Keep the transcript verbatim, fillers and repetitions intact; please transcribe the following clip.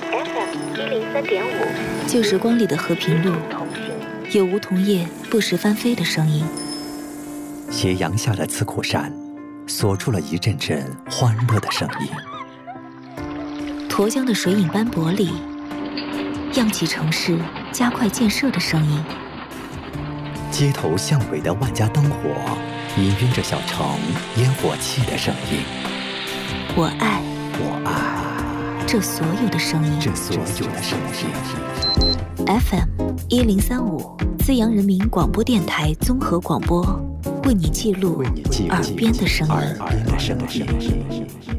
F M 一零三点五， 旧时光里的和平路，有梧桐叶不时翻飞的声音。 斜阳下的刺口山，锁住了一阵阵欢乐的声音。 沱江的水影斑驳里，漾起城市加快建设的声音。 街头巷尾的万家灯火，氤氲着小城烟火气的声音。 我爱， 我爱这所有的声音。 这所有的声音。 F M 一零三五，资阳人民广播电台综合广播，为你记录为你记录耳边的声音。 耳边的声音。